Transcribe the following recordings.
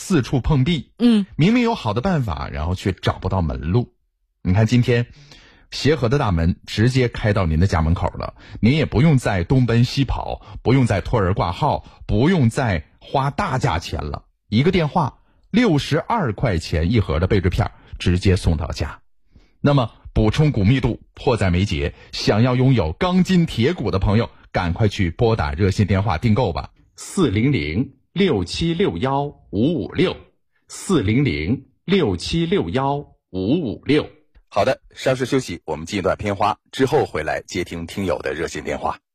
四处碰壁。明明有好的办法，然后却找不到门路。你看今天协和的大门直接开到您的家门口了，您也不用再东奔西跑，不用再托人挂号，不用再花大价钱了，一个电话62块钱一盒的贝瑞片直接送到家。那么补充骨密度迫在眉睫，想要拥有钢筋铁骨的朋友赶快去拨打热线电话订购吧，400-6761-556 400-6761-556。好的，稍事休息，我们进一段片花，之后回来接听听友的热线电话。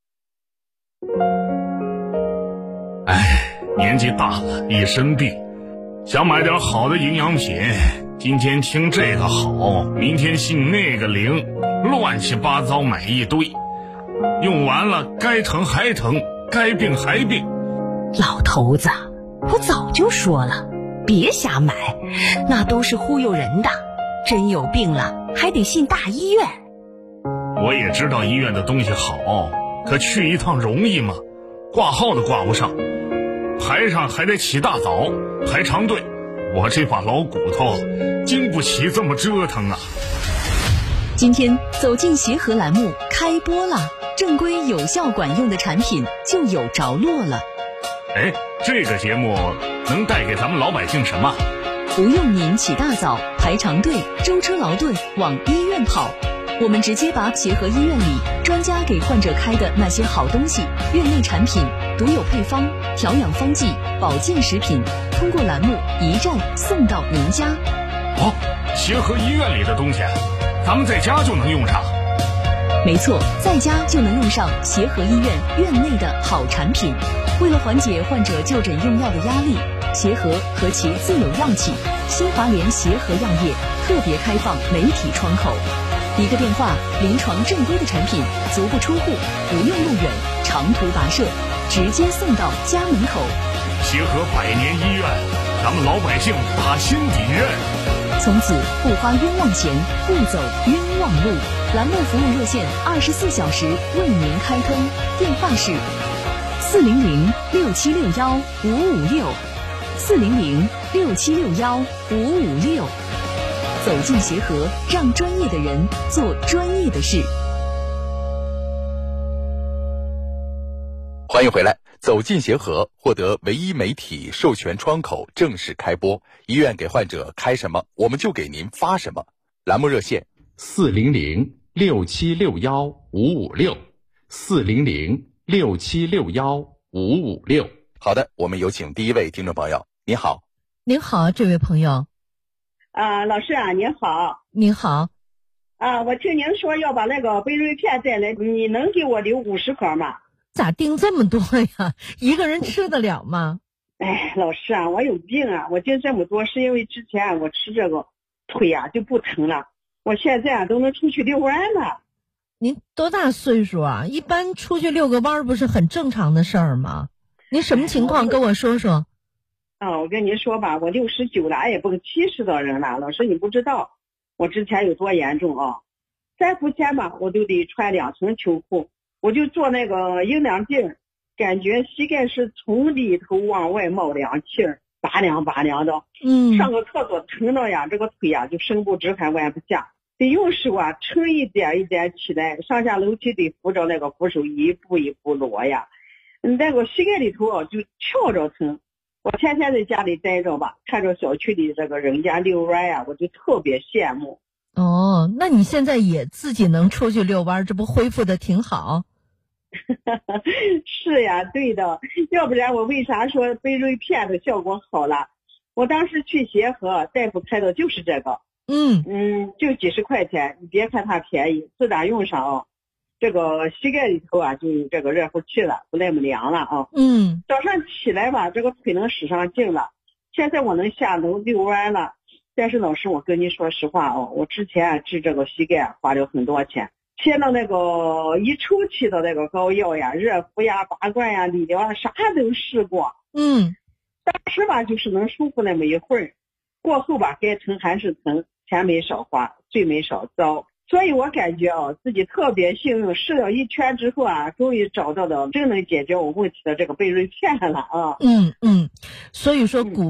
年纪大了一身病，想买点好的营养品，今天听这个好，明天信那个灵，乱七八糟买一堆，用完了该疼还疼，该病还病。 老头子，我早就说了，别瞎买，那都是忽悠人的，真有病了还得信大医院。 我也知道医院的东西好，可去一趟容易吗？挂号都挂不上，排上还得起大早，排长队，我这把老骨头经不起这么折腾啊。 今天走进协和栏目开播了，正规有效管用的产品就有着落了。 这个节目能带给咱们老百姓什么？ 不用您起大早排长队舟车劳顿往医院跑，我们直接把协和医院里专家给患者开的那些好东西、院内产品、独有配方、调养方剂、保健食品，通过栏目一站送到您家。 协和医院里的东西咱们在家就能用上。 没错，在家就能用上协和医院院内的好产品。为了缓解患者就诊用药的压力，协和和其自有药企新华联协和药业特别开放媒体窗口，一个电话，临床正规的产品足不出户，不用路远长途跋涉，直接送到家门口。 协和百年医院，咱们老百姓打心底认。 从此不花冤枉钱，不走冤枉路。栏目服务热线24小时为您开通，电话是400-6761-556 400-6761-556。走进协和，让专业的人做专业的事。 欢迎回来，走进协和，获得唯一媒体授权窗口正式开播。医院给患者开什么，我们就给您发什么。栏目热线400-6761-556 400-6761-556。好的，我们有请第一位听众朋友。你好。 您好，这位朋友。 老师啊，您好。 您好。 我听您说要把那个贝瑞片带来，你能给我留50盒吗？ 咋订这么多呀？一个人吃得了吗？ 老师啊，我有病啊，我订这么多是因为之前我吃这个腿啊就不疼了，我现在都能出去遛弯了。 您多大岁数啊？一般出去遛个弯不是很正常的事儿吗？您什么情况跟我说说。 我跟您说吧，我69了，也奔70的人了。老师你不知道我之前有多严重啊！3伏天吧，我都得穿2层秋裤，我就坐那个阴凉地儿，感觉膝盖是从里头往外冒凉气儿，拔凉拔凉的。上个厕所疼的呀，这个腿呀就伸不直还弯不下，得用手啊撑一点一点起来，上下楼梯得扶着那个扶手一步一步挪呀。那个膝盖里头就翘着疼。我天天在家里待着吧，看着小区里这个人家遛弯呀，我就特别羡慕。 那你现在也自己能出去遛弯，这不恢复的挺好？ 是呀，对的，要不然我为啥说贝瑞片的效果好了？我当时去协和，大夫开的就是这个，就几十块钱，你别看它便宜，自打用上这个膝盖里头啊就有这个热乎气了，不那么凉了啊。早上起来吧，这个腿能使上劲了，现在我能下楼遛弯了。但是老师，我跟你说实话我之前治这个膝盖花了很多钱，贴了那个一抽气的那个膏药呀、热敷呀、拔罐呀、理疗啊，啥都试过。当时吧就是能舒服那么一会儿，过后吧该疼还是疼，钱没少花，罪没少遭。所以我感觉自己特别幸运，试了一圈之后啊，终于找到了真能解决我问题的这个贝瑞片了啊。 所以说骨